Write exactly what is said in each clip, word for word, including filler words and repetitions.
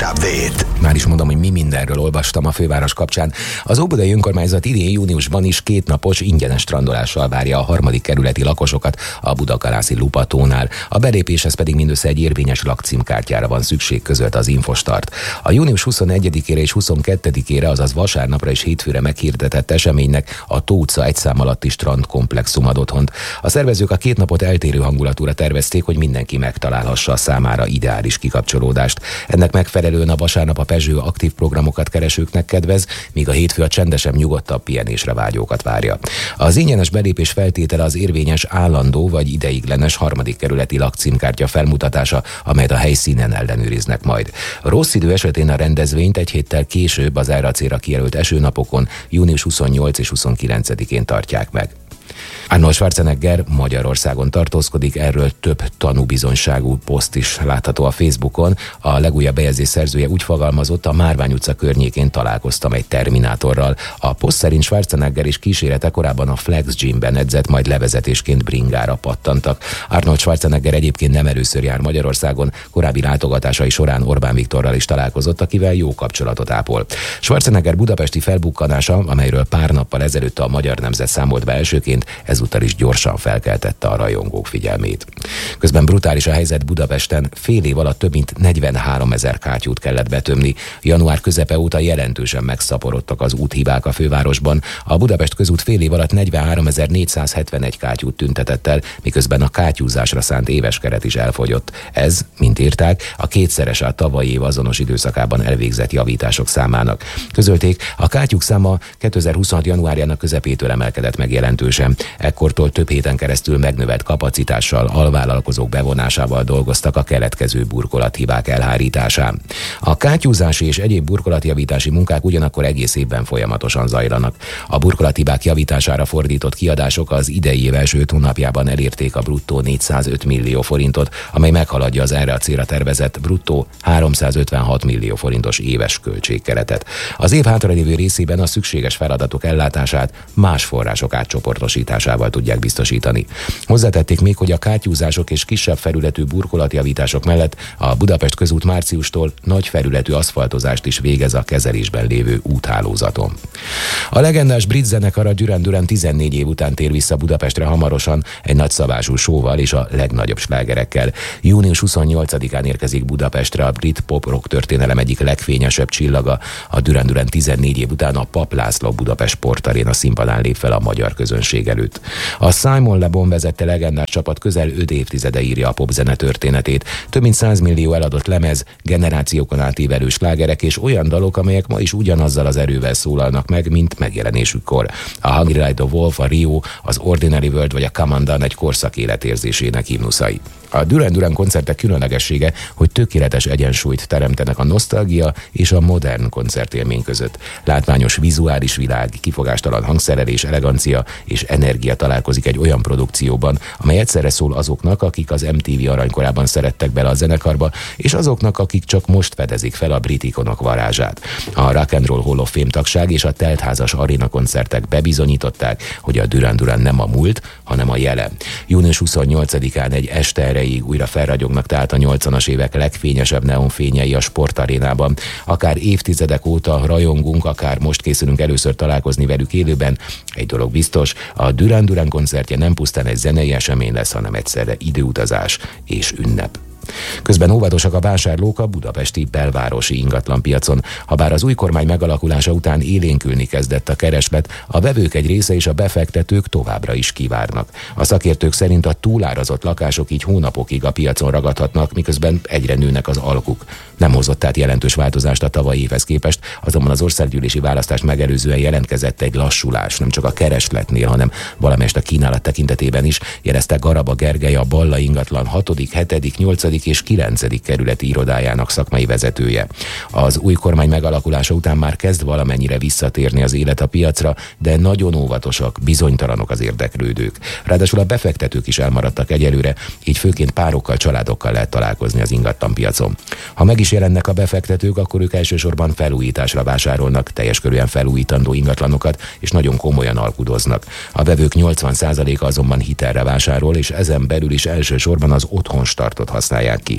Update. Már is mondom, hogy mi mindenről olvastam a főváros kapcsán. Az óbudai önkormányzat idén júniusban is kétnapos ingyenes strandolással várja a harmadik kerületi lakosokat a Budakalászi Lupatónál. A belépéshez pedig mindössze egy érvényes lakcímkártyára van szükség, közölte az Infostart. A június huszonegyedikére és huszonkettedikére, azaz vasárnapra és hétfőre meghirdetett eseménynek a Tó utca egy szám alatti strandkomplexum ad otthont. A szervezők a két napot eltérő hangulatúra tervezték, hogy mindenki megtalálhassa a számára ideális kikapcsolódást. Ennek megfelelően a vasárnap a Pezső aktív programokat keresőknek kedvez, míg a hétfő a csendesebb, nyugodtabb pihenésre vágyókat várja. Az ingyenes belépés feltétele az érvényes állandó vagy ideiglenes harmadik kerületi lakcímkártya felmutatása, amelyet a helyszínen ellenőriznek majd. Rossz idő esetén a rendezvényt egy héttel később az erre a célra kijelölt esőnapokon, június huszonnyolcadikán és huszonkilencedikén tartják meg. Arnold Schwarzenegger Magyarországon tartózkodik, erről több tanúbizonyságú poszt is látható a Facebookon. A legújabb bejegyzés szerzője úgy fogalmazott: a Márvány utca környékén találkoztam egy terminátorral. A poszt szerint Schwarzenegger és kísérete korábban a Flex Gymben edzett, majd levezetésként bringára pattantak. Arnold Schwarzenegger egyébként nem először jár Magyarországon, korábbi látogatásai során Orbán Viktorral is találkozott, akivel jó kapcsolatot ápol. Schwarzenegger budapesti felbukkanása, amelyről pár nappal ezelőtt a Magyar Nemzet számolt be elsőként, ezúttal is gyorsan felkeltette a rajongók figyelmét. Közben brutális a helyzet Budapesten, fél év alatt több mint negyvenháromezer kátyút kellett betömni. Január közepe óta jelentősen megszaporodtak az úthibák a fővárosban. A Budapest közút fél év alatt negyvenháromezer-négyszázhetvenegy kátyút tüntetett el, miközben a kátyúzásra szánt éves keret is elfogyott. Ez, mint írták, a kétszeres a tavalyi év azonos időszakában elvégzett javítások számának. Közölték, a kátyúk száma kétezer-huszonhat januárjának közepétől emelkedett meg jelentősen. Ekkortól több héten keresztül megnövelt kapacitással, alvállalkozók bevonásával dolgoztak a keletkező burkolathibák elhárításán. A kátyúzási és egyéb burkolatjavítási munkák ugyanakkor egész évben folyamatosan zajlanak. A burkolathibák javítására fordított kiadások az idei év első hónapjában elérték a bruttó négyszázöt millió forintot, amely meghaladja az erre a célra tervezett bruttó háromszázötvenhat millió forintos éves költségkeretet. Az év hátralévő részében a szükséges feladatok ellátását más források átcsoportosításával tudják biztosítani. Hozzátették még, hogy a kátyúzások és kisebb felületű burkolatjavítások mellett a Budapest közút márciustól nagy felületű aszfaltozást is végez a kezelésben lévő úthálózaton. A legendás brit zenekar a Duran Duran tizennégy év után tér vissza Budapestre hamarosan egy nagyszabású showval és a legnagyobb slágerekkel. június huszonnyolcadikán érkezik Budapestre a brit pop-rock történelem egyik legfényesebb csillaga. A Duran Duran tizennégy év után a Papp László Budapest Sportaréna színpadán lép fel a magyar közönség előtt. A Simon Le Bon vezette legendás csapat közel öt évtizede írja a popzene történetét. Több mint száz millió eladott lemez, generációkon átívelő slágerek és olyan dalok, amelyek ma is ugyanazzal az erővel szólalnak meg, mint megjelenésükkor. A Hungry Like the Wolf, a Rio, az Ordinary World vagy a Come Undone egy korszak életérzésének himnuszai. A Duran Duran koncertek különlegessége, hogy tökéletes egyensúlyt teremtenek a nosztalgia és a modern koncertélmény között. Látványos vizuális világ, kifogástalan hangszerelés, elegancia és energia találkozik egy olyan produkcióban, amely egyszerre szól azoknak, akik az em té vé aranykorában szerettek bele a zenekarba, és azoknak, akik csak most fedezik fel a brit ikonok varázsát. A Rock and Roll Hall of Fame tagság és a teltházas aréna koncertek bebizonyították, hogy a Duran Duran nem a múlt, hanem a jelen. június huszonnyolcadikán egy este erejéig újra felragyognak tehát a nyolcvanas évek legfényesebb neonfényei a sportarénában. Akár évtizedek óta rajongunk, akár most készülünk először találkozni velük élőben, egy dolog biztos, a Duran Duran koncertje nem pusztán egy zenei esemény lesz, hanem egyszerre időutazás és ünnep. Közben óvatosak a vásárlók a budapesti belvárosi ingatlanpiacon. Habár az új kormány megalakulása után élénkülni kezdett a kereslet, a vevők egy része és a befektetők továbbra is kivárnak. A szakértők szerint a túlárazott lakások így hónapokig a piacon ragadhatnak, miközben egyre nőnek az alkuk. Nem hozott tehát jelentős változást a tavalyi évhez képest, azonban az országgyűlési választást megelőzően jelentkezett egy lassulás, nem csak a keresletnél, hanem valamelyest a kínálat tekintetében is, jelezte Garaba Gergely, a Balla ingatlan hatodik, hetedik, nyolcadik és kilencedik kerületi irodájának szakmai vezetője. Az új kormány megalakulása után már kezd valamennyire visszatérni az élet a piacra, de nagyon óvatosak, bizonytalanok az érdeklődők. Ráadásul a befektetők is elmaradtak egyelőre, így főként párokkal, családokkal lehet találkozni az ingatlanpiacon. Ha meg is jelennek a befektetők, akkor ők elsősorban felújításra vásárolnak, teljes körűen felújítandó ingatlanokat, és nagyon komolyan alkudoznak. A vevők nyolcvan százaléka azonban hitelre vásárol, és ezen belül is elsősorban az otthonstartot használják ki.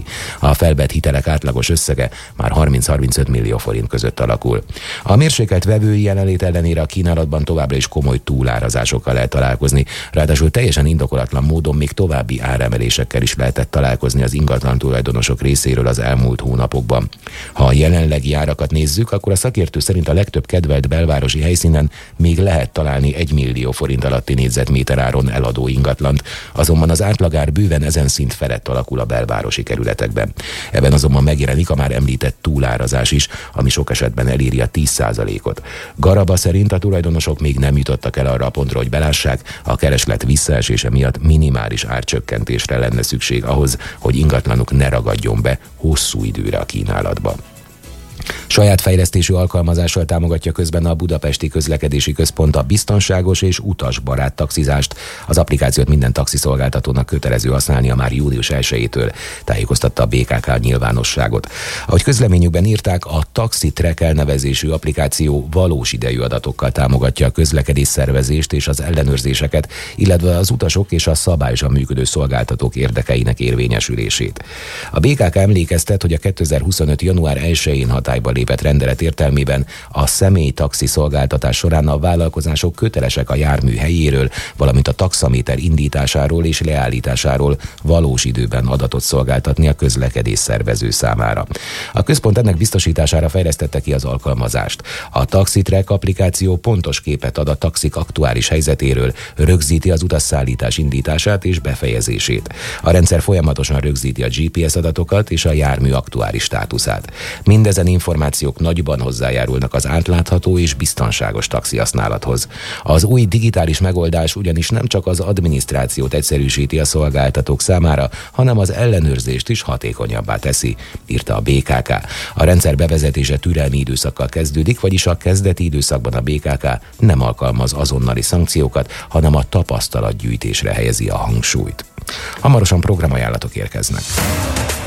ki. A felvett hitelek átlagos összege már harminc-harmincöt millió forint között alakul. A mérsékelt vevői jelenlét ellenére a kínálatban továbbra is komoly túlárazásokkal lehet találkozni, ráadásul teljesen indokolatlan módon még további áremelésekkel is lehetett találkozni az ingatlan tulajdonosok részéről az elmúlt hónapokban. Ha a jelenlegi árakat nézzük, akkor a szakértő szerint a legtöbb kedvelt belvárosi helyszínen még lehet találni egy millió forint alatti négyzetméter áron eladó ingatlant, azonban az átlagár bőven ezen szint felett alakul a belvárosi kerületekben. Ebben azonban megjelenik a már említett túlárazás is, ami sok esetben eléri a tíz százalékot. Garaba szerint a tulajdonosok még nem jutottak el arra a pontra, hogy belássák, a kereslet visszaesése miatt minimális árcsökkentésre lenne szükség ahhoz, hogy ingatlanuk ne ragadjon be hosszú időre a kínálatba. Saját fejlesztésű alkalmazással támogatja közben a Budapesti Közlekedési Központ a biztonságos és utasbarát taxizást. Az applikációt minden taxiszolgáltatónak kötelező használnia már június elsejétől, tájékoztatta a bé ká ká nyilvánosságot. Ahogy közleményükben írták, a Taxi Track elnevezésű applikáció valós idejű adatokkal támogatja a közlekedés szervezést és az ellenőrzéseket, illetve az utasok és a szabályosan működő szolgáltatók érdekeinek érvényesülését. A bé ká ká emlékeztet, hogy a kétezer-huszonöt. január elsején hatályba lépett rendelet értelmében a személytaxi szolgáltatás során a vállalkozások kötelesek a jármű helyéről, valamint a taxaméter indításáról és leállításáról valós időben adatot szolgáltatni a közlekedés szervező számára. A központ ennek biztosítására fejlesztette ki az alkalmazást. A Taxi Track applikáció pontos képet ad a taxik aktuális helyzetéről, rögzíti az utasszállítás indítását és befejezését. A rendszer folyamatosan rögzíti a gé pé es adatokat és a jármű aktuális státuszát. Mindezen információk nagyban hozzájárulnak az átlátható és biztonságos taxihasználathoz. Az új digitális megoldás ugyanis nem csak az adminisztrációt egyszerűsíti a szolgáltatók számára, hanem az ellenőrzést is hatékonyabbá teszi, írta a bé ká ká. A rendszer bevezetése türelmi időszakkal kezdődik, vagyis a kezdeti időszakban a bé ká ká nem alkalmaz azonnali szankciókat, hanem a tapasztalatgyűjtésre helyezi a hangsúlyt. Hamarosan programajánlatok érkeznek.